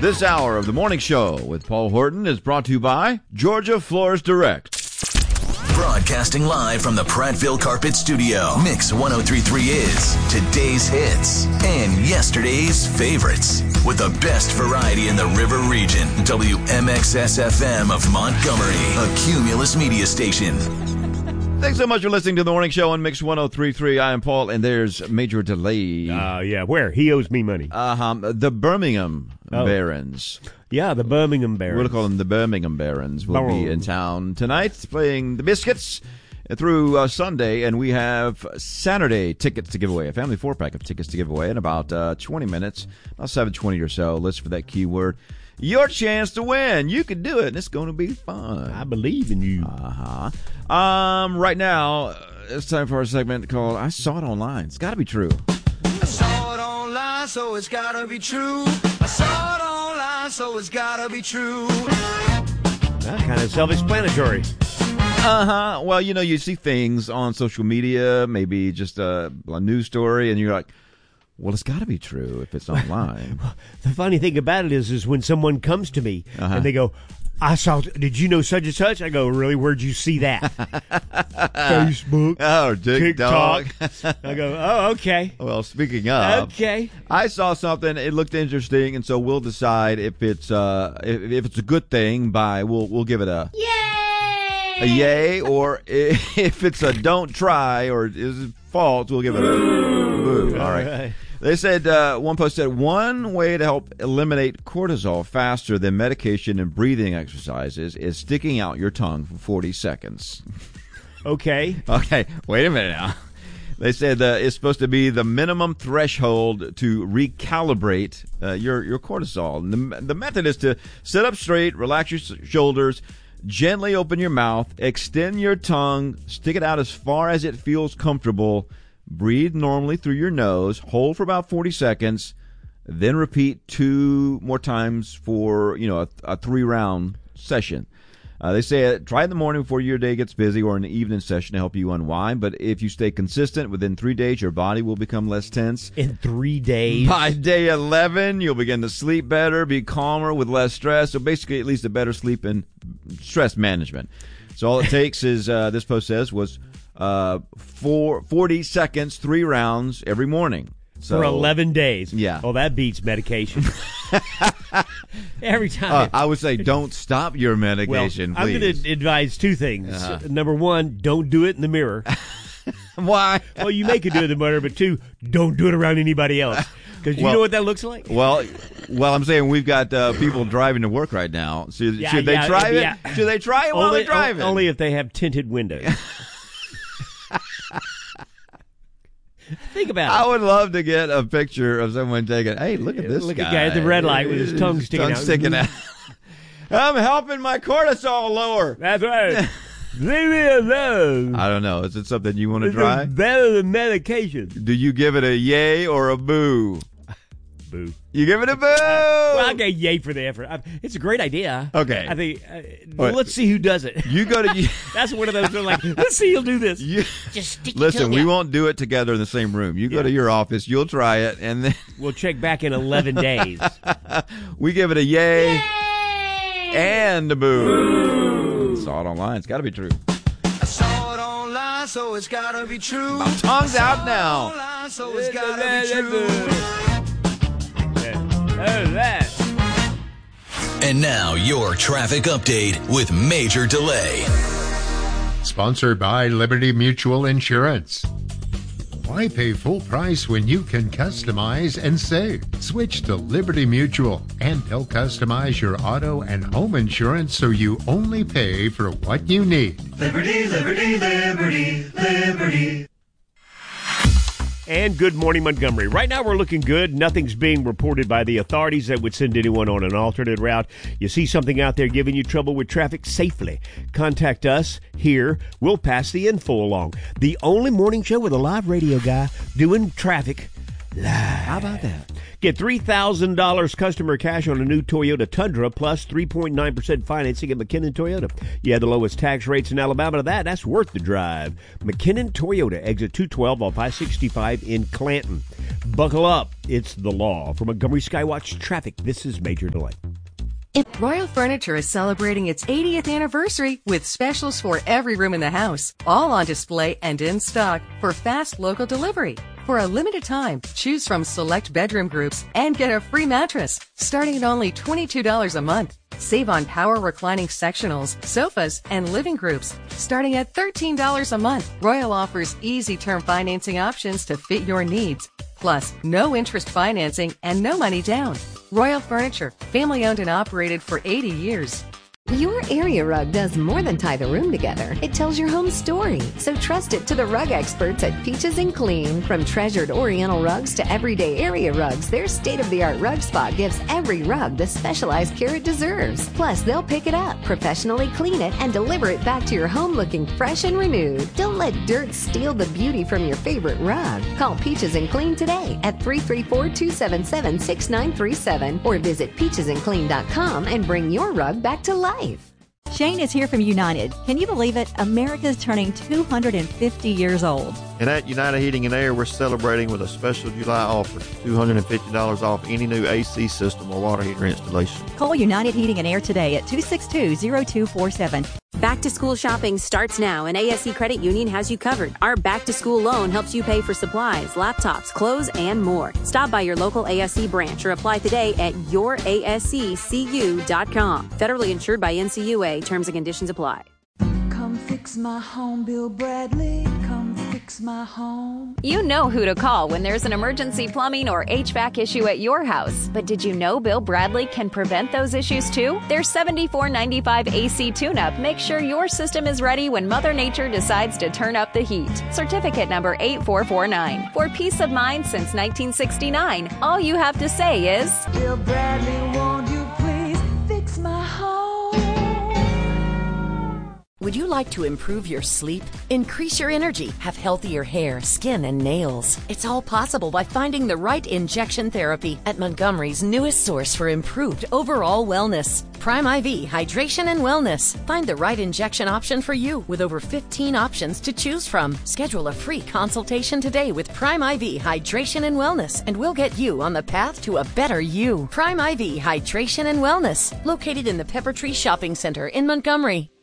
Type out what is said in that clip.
This hour of the morning show with Paul Horton is brought to you by Georgia Floors Direct. Broadcasting live from the Prattville Carpet Studio. Mix 1033 is today's hits and yesterday's favorites. With the best variety in the River region. WMXS-FM of Montgomery, a Cumulus media station. Thanks so much for listening to the morning show on Mix 1033. I am Paul, and there's Major Delay. Yeah, where? He owes me money. The Birmingham Barons. Yeah, the Birmingham Barons. We'll call them the Birmingham Barons. Will be in town tonight playing the Biscuits through Sunday, and we have Saturday tickets to give away, a family 4-pack of tickets to give away in about 20 minutes, about 7:20 or so. Listen for that keyword. Your chance to win. You can do it, and it's going to be fun. I believe in you. Right now, it's time for our segment called I Saw It Online. It's got to be true. I saw it online, so it's got to be true. I saw it online, so it's got to be true. Well, kind of self-explanatory. Well, you know, you see things on social media, maybe just a news story, and you're like, well, it's got to be true if it's online. The funny thing about it is when someone comes to me and they go, did you know such and such? I go, really? Where'd you see that? Facebook. Oh, TikTok. I go, oh, okay. Well, speaking of, okay. I saw something. It looked interesting, and so we'll decide if it's if it's a good thing. We'll give it a yay, or if it's a don't try or is false, we'll give it a boo. All right. They said, one post said, one way to help eliminate cortisol faster than medication and breathing exercises is sticking out your tongue for 40 seconds. Okay. Okay, wait a minute now. They said it's supposed to be the minimum threshold to recalibrate your cortisol. And the method is to sit up straight, relax your shoulders, gently open your mouth, extend your tongue, stick it out as far as it feels comfortable. Breathe normally through your nose, hold for about 40 seconds, then repeat 2 more times for, a 3-round session. They say try it in the morning before your day gets busy or an evening session to help you unwind. But if you stay consistent, within 3 days, your body will become less tense. In 3 days? By day 11, you'll begin to sleep better, be calmer with less stress. So basically, at least a better sleep and stress management. So all it takes is, this post says, was 40 seconds, 3 rounds every morning. So, for 11 days. Yeah. Oh, that beats medication. Every time. I would say don't stop your medication, please. I'm going to advise 2 things. Number 1, don't do it in the mirror. Why? Well, you may could do it in the mirror, but 2, don't do it around anybody else. Because you know what that looks like? Well, I'm saying we've got people driving to work right now. Should they try it? Should they try it while they're driving? Only if they have tinted windows. Think about it. I would love to get a picture of someone taking, hey, look at this guy. Look at the guy at the red light with his tongue sticking out. I'm helping my cortisol lower. That's right. Leave me alone. I don't know. Is it something you want to try? It's better than medication. Do you give it a yay or a boo? Boo. You give it a boo? Well, I'll get yay for the effort. It's a great idea. Okay. I think, let's see who does it. You go to... That's one of those that are like, let's see who'll do this. Just stick Listen, we won't do it together in the same room. You go to your office, you'll try it, and then... We'll check back in 11 days. We give it a yay and a boo. Saw it online. It's got to be true. I saw it online, so it's got to be true. My tongue's out now. Online, so it's got to be true. And now your traffic update with Major Delay. Sponsored by Liberty Mutual Insurance. Why pay full price when you can customize and save? Switch to Liberty Mutual and they'll customize your auto and home insurance so you only pay for what you need. Liberty, liberty, liberty, liberty. And good morning, Montgomery. Right now we're looking good. Nothing's being reported by the authorities that would send anyone on an alternate route. You see something out there giving you trouble with traffic safely, contact us here. We'll pass the info along. The only morning show with a live radio guy doing traffic live. How about that? Get $3,000 customer cash on a new Toyota Tundra plus 3.9% financing at McKinnon Toyota. You have the lowest tax rates in Alabama. That's worth the drive. McKinnon Toyota, exit 212 off I-65 in Clanton. Buckle up. It's the law. From Montgomery Skywatch Traffic, this is Major Delay. Royal Furniture is celebrating its 80th anniversary with specials for every room in the house, all on display and in stock for fast local delivery. For a limited time, choose from select bedroom groups and get a free mattress, starting at only $22 a month. Save on power reclining sectionals, sofas, and living groups, starting at $13 a month. Royal offers easy term financing options to fit your needs. Plus, no interest financing and no money down. Royal Furniture, family owned and operated for 80 years. Your area rug does more than tie the room together. It tells your home story. So trust it to the rug experts at Peaches and Clean. From treasured Oriental rugs to everyday area rugs, their state-of-the-art rug spot gives every rug the specialized care it deserves. Plus, they'll pick it up, professionally clean it, and deliver it back to your home looking fresh and renewed. Don't let dirt steal the beauty from your favorite rug. Call Peaches and Clean today at 334-277-6937 or visit peachesandclean.com and bring your rug back to life. Shane is here from United. Can you believe it? America's turning 250 years old. And at United Heating and Air, we're celebrating with a special July offer, $250 off any new AC system or water heater installation. Call United Heating and Air today at 262-0247. Back to school shopping starts now, and ASC Credit Union has you covered. Our back to school loan helps you pay for supplies, laptops, clothes, and more. Stop by your local ASC branch or apply today at yourasccu.com. Federally insured by NCUA. Terms and conditions apply. Come fix my home, Bill Bradley. Come fix my home. You know who to call when there's an emergency plumbing or HVAC issue at your house. But did you know Bill Bradley can prevent those issues too? Their $74.95 AC tune-up makes sure your system is ready when Mother Nature decides to turn up the heat. Certificate number 8449. For peace of mind since 1969, all you have to say is, Bill Bradley, won't you please fix my home? Would you like to improve your sleep, increase your energy, have healthier hair, skin, and nails? It's all possible by finding the right injection therapy at Montgomery's newest source for improved overall wellness. Prime IV Hydration and Wellness. Find the right injection option for you with over 15 options to choose from. Schedule a free consultation today with Prime IV Hydration and Wellness, and we'll get you on the path to a better you. Prime IV Hydration and Wellness, located in the Pepper Tree Shopping Center in Montgomery.